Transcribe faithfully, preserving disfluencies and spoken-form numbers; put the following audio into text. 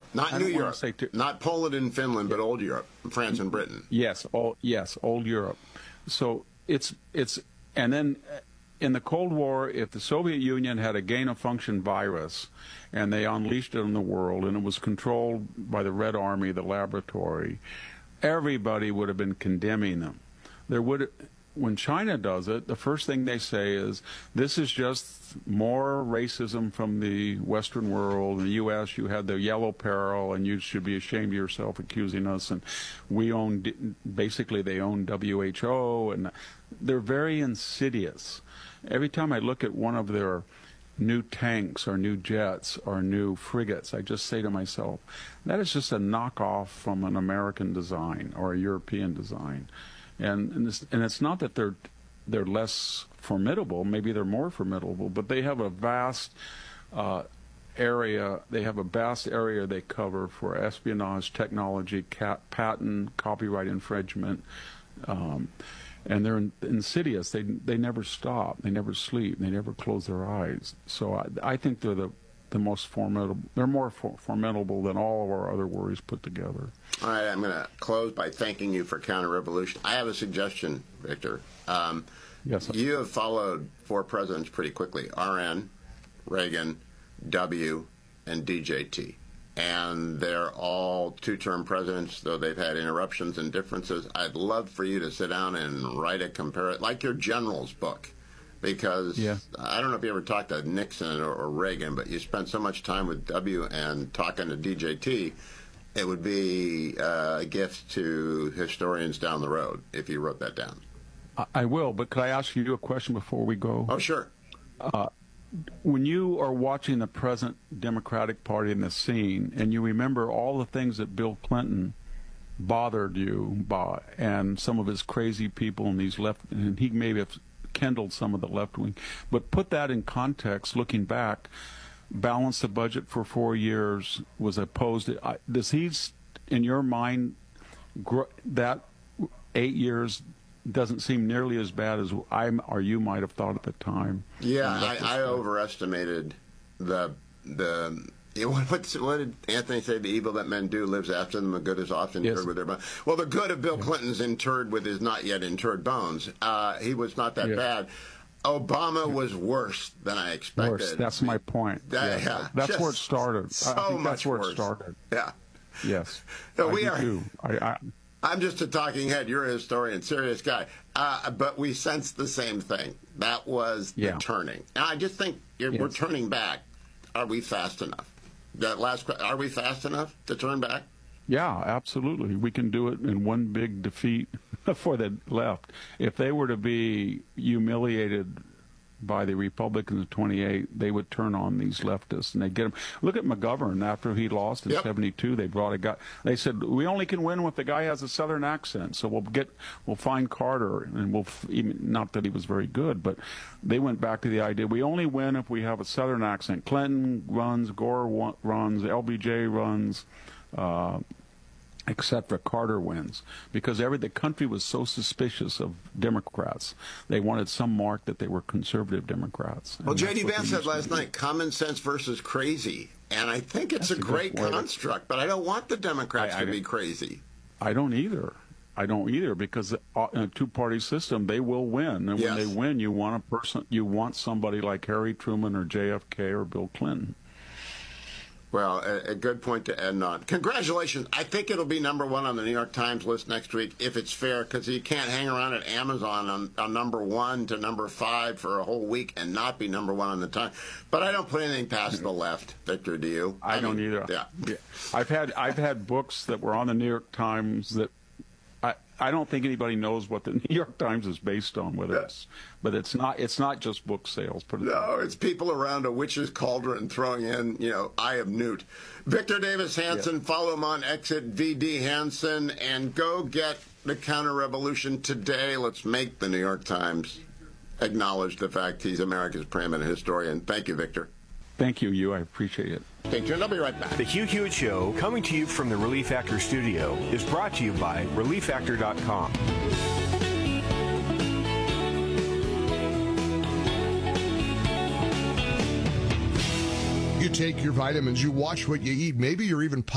Not I New don't wanna Europe, say too, not Poland and Finland, but old Europe, France and Britain. yes, old, yes, old Europe. So it's it's and then in the Cold War, if the Soviet Union had a gain-of-function virus and they unleashed it on the world and it was controlled by the Red Army, the laboratory, everybody would have been condemning them. There would, when China does it, the first thing they say is, this is just more racism from the Western world. In the U S, you had the yellow peril, and you should be ashamed of yourself accusing us. And we own, basically, they own W H O, and they're very insidious. Every time I look at one of their new tanks or new jets or new frigates, I just say to myself, that is just a knockoff from an American design or a European design. And and it's, and it's not that they're they're less formidable. Maybe they're more formidable, but they have a vast uh, area. They have a vast area they cover for espionage, technology, cat, patent, copyright infringement, um, and they're in, insidious. They they never stop. They never sleep. They never close their eyes. So I, I think they're the the most formidable. They're more for, formidable than all of our other worries put together. All right, I'm going to close by thanking you for counter-revolution. I have a suggestion, Victor. Um, yes. Sir. You have followed four presidents pretty quickly: R N, Reagan, W, and D J T. And they're all two-term presidents, though they've had interruptions and differences. I'd love for you to sit down and write a compare it like your general's book. Because yeah. I don't know if you ever talked to Nixon or, or Reagan, but you spent so much time with W and talking to D J T, it would be uh, a gift to historians down the road if you wrote that down. I, I will, but could I ask you a question before we go? Oh, sure. Uh, when you are watching the present Democratic Party in the scene, and you remember all the things that Bill Clinton bothered you by, and some of his crazy people and these left, and he maybe have kindled some of the left wing, but put that in context, looking back, balance the budget for four years, was opposed. Does he, in your mind, that eight years doesn't seem nearly as bad as I or you might have thought at the time? Yeah, I, I overestimated the the. What's, what did Anthony say? The evil that men do lives after them. The good is often yes. interred with their bones. Well, the good of Bill yes. Clinton's interred with his not yet interred bones. Uh, he was not that yes. bad. Obama was worse than I expected. Worse. That's my point. That, yes. yeah, that's where it started. So I think much that's where worse. it started. Yeah. Yes. So I we do are. Too. I, I, I'm just a talking head. You're a historian, serious guy. Uh, but we sensed the same thing. That was the yeah. turning. And I just think yes. we're turning back. Are we fast enough? That last question, are we fast enough to turn back? Yeah, absolutely. We can do it in one big defeat for the left. If they were to be humiliated by the Republicans in twenty-eight, they would turn on these leftists and they'd get them. Look at McGovern. After he lost in yep. seventy-two, they brought a guy. They said, we only can win if the guy has a Southern accent. So we'll get, we'll find Carter, and we'll even, not that he was very good, but they went back to the idea we only win if we have a Southern accent. Clinton runs, Gore runs, L B J runs. Uh, Except for Carter wins, because every the country was so suspicious of Democrats. They wanted some mark that they were conservative Democrats. Well, J D. Vance said last night, common sense versus crazy. And I think it's That's a, a great way construct, but I don't want the Democrats I, I to be crazy. I don't either. I don't either, because in a two-party system, they will win. And yes. when they win, you want a person, you want somebody like Harry Truman or J F K or Bill Clinton. Well, a, a good point to end on. Congratulations. I think it'll be number one on the New York Times list next week, if it's fair, because you can't hang around at Amazon on, on number one to number five for a whole week and not be number one on the Times. But I don't put anything past the left, Victor, do you? I, I don't mean, either. Yeah. yeah. I've had I've had books that were on the New York Times that I I don't think anybody knows what the New York Times is based on, whether yeah. it's but it's not it's not just book sales. Put it no, it's people around a witch's cauldron throwing in, you know, Eye of Newt. Victor Davis Hanson, yeah. follow him on X at V D Hanson, and go get the Counter-Revolution today. Let's make the New York Times acknowledge the fact he's America's preeminent historian. Thank you, Victor. Thank you, you. I appreciate it. Stay tuned. I'll be right back. The Hugh Hewitt Show, coming to you from the Relief Factor studio, is brought to you by relief factor dot com. You take your vitamins, you watch what you eat, maybe you're even